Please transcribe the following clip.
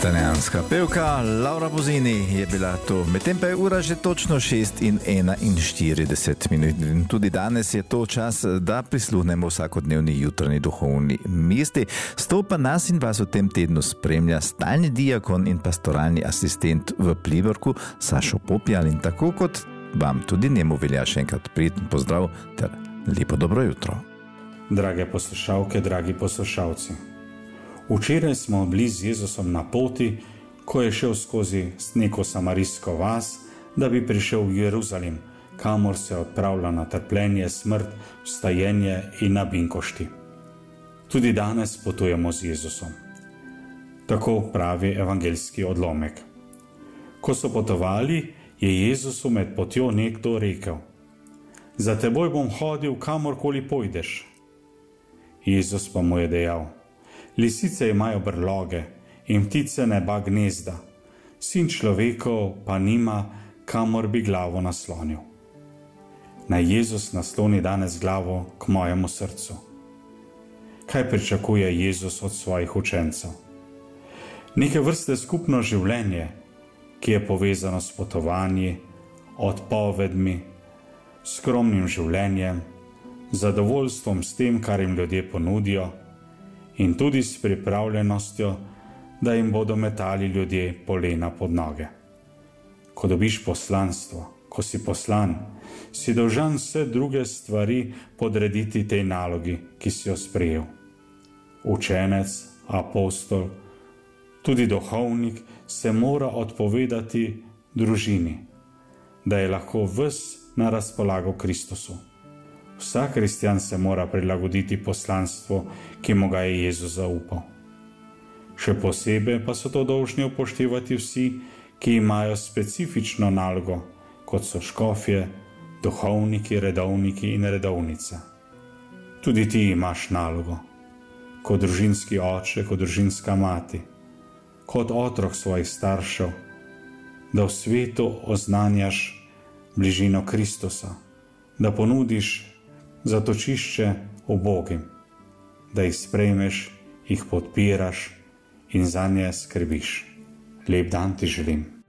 Italijanska pevka Laura Bosini je bila to. Medtem pa je ura že točno 6:41. In tudi danes je to čas, da prisluhnemo vsakodnevni jutrni duhovni misli. Sto pa nas in vas v tem tednu spremlja stalni diakon in pastoralni asistent v Pliberku Sašo Popjal, in tako kot vam tudi njemu velja še enkrat prijeten pozdrav ter lepo dobro jutro. Drage poslušalke, dragi poslušalci, včeraj smo bili z Jezusom na poti, ko je šel skozi neko samarijsko vas, da bi prišel v Jeruzalem, kamor se odpravlja na trpljenje, smrt, vstajenje in na binkošti. Tudi danes potujemo z Jezusom. Tako pravi evangeljski odlomek. Ko so potovali, je Jezusu med potjo nekdo rekel: "Za teboj bom hodil, kamorkoli pojdeš." Jezus pa mu je dejal: "Lisice imajo brloge in ptice neba gnezda, sin človekov pa nima, kamor bi glavo naslonil." Naj Jezus nasloni danes glavo k mojemu srcu. Kaj pričakuje Jezus od svojih učencev? Neke vrste skupno življenje, ki je povezano s potovanji, odpovedmi, skromnim življenjem, zadovoljstvom s tem, kar jim ljudje ponudijo, in tudi s pripravljenostjo, da jim bodo metali ljudje polena pod noge. Ko dobiš poslanstvo, ko si poslan, si dolžan vse druge stvari podrediti tej nalogi, ki si jo sprejel. Učenec, apostol, tudi duhovnik se mora odpovedati družini, da je lahko ves na razpolago Kristusu. Vsak kristjan se mora prilagoditi poslanstvu, ki mu ga je Jezus zaupal. Še posebej pa so to dolžni upoštevati vsi, ki imajo specifično nalogo, kot so škofje, duhovniki, redovniki in redovnice. Tudi ti imaš nalogo, kot družinski oče, kot družinska mati, kot otrok svojih staršev, da v svetu oznanjaš bližino Kristusa, da ponudiš zatočišče ubogim, da jih sprejmeš, jih podpiraš in zanje skrbiš. Lep dan ti želim.